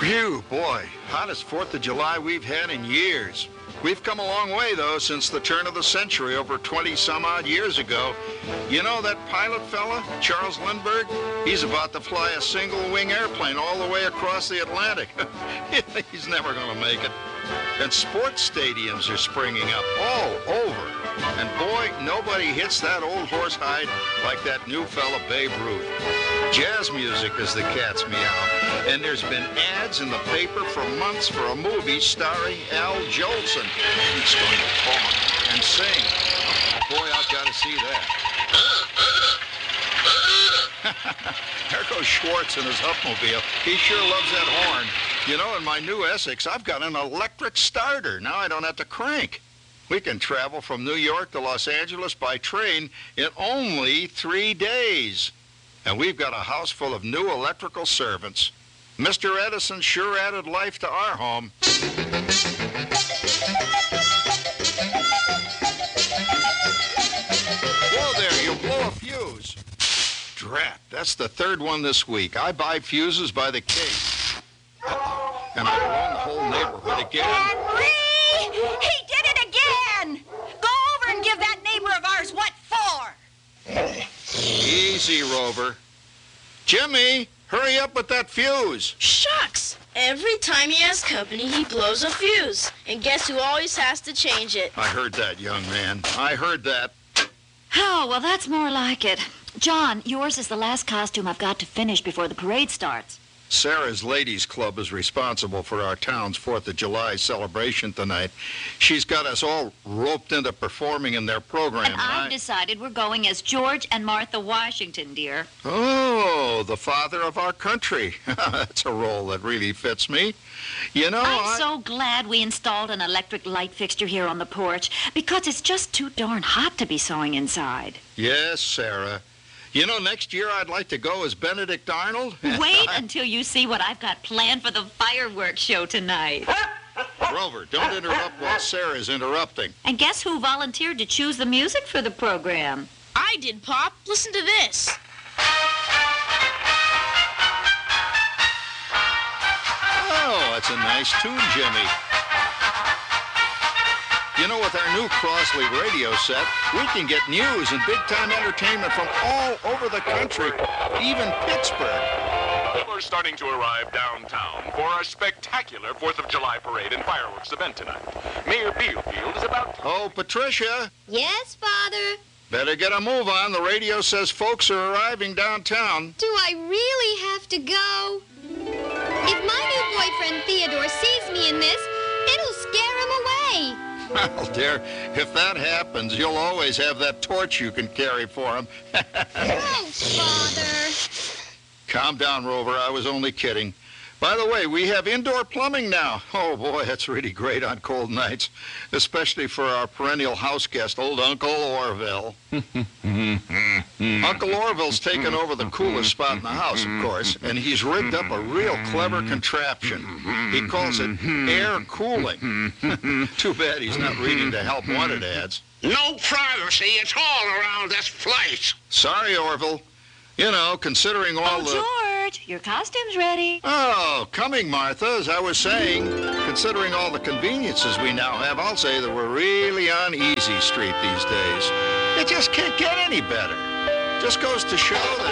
Phew, boy, hottest 4th of July we've had in years. We've come a long way, though, since the turn of the century, over 20-some-odd years ago. You know that pilot fella, Charles Lindbergh? He's about to fly a single-wing airplane all the way across the Atlantic. He's never going to make it. And sports stadiums are springing up all over. And boy, nobody hits that old horsehide like that new fella Babe Ruth. Jazz music as the cat's meow. And there's been ads in the paper for months for a movie starring Al Jolson. He's going to talk and sing. Boy, I've got to see that. There goes Schwartz in his Huffmobile. He sure loves that horn. You know, in my new Essex, I've got an electric starter. Now I don't have to crank. We can travel from New York to Los Angeles by train in only 3 days. And we've got a house full of new electrical servants. Mr. Edison sure added life to our home. Whoa there, you blow a fuse. Drat, that's the third one this week. I buy fuses by the case. And I blown the whole neighborhood again. Henry! He did it again! Go over and give that neighbor of ours what for. Easy, Rover. Jimmy, hurry up with that fuse. Shucks! Every time he has company, he blows a fuse. And guess who always has to change it? I heard that, young man. I heard that. Oh, well, that's more like it. John, yours is the last costume I've got to finish before the parade starts. Sarah's Ladies Club is responsible for our town's 4th of July celebration tonight. She's got us all roped into performing in their program. And I've decided we're going as George and Martha Washington, dear. Oh, the father of our country. That's a role that really fits me. You know, I'm so glad we installed an electric light fixture here on the porch, because it's just too darn hot to be sewing inside. Yes, Sarah. You know, next year I'd like to go as Benedict Arnold. Wait until you see what I've got planned for the fireworks show tonight. Rover, don't interrupt while Sarah's interrupting. And guess who volunteered to choose the music for the program? I did, Pop. Listen to this. Oh, that's a nice tune, Jimmy. You know, with our new Crosley radio set, we can get news and big-time entertainment from all over the country, even Pittsburgh. We're starting to arrive downtown for our spectacular 4th of July parade and fireworks event tonight. Mayor Bealfield is about... Oh, Patricia. Yes, Father? Better get a move on. The radio says folks are arriving downtown. Do I really have to go? If my new boyfriend Theodore sees me in this, it'll scare him away. Well, dear, if that happens, you'll always have that torch you can carry for him. Gross, Father. Calm down, Rover. I was only kidding. By the way, we have indoor plumbing now. Oh, boy, that's really great on cold nights, especially for our perennial house guest, old Uncle Orville. Uncle Orville's taken over the coolest spot in the house, of course, and he's rigged up a real clever contraption. He calls it air cooling. Too bad he's not reading the Help Wanted ads. No privacy. It's all around this place. Sorry, Orville. You know, considering all George, your costume's ready. Oh, coming, Martha. As I was saying, considering all the conveniences we now have, I'll say that we're really on easy street these days. It just can't get any better. Just goes to show that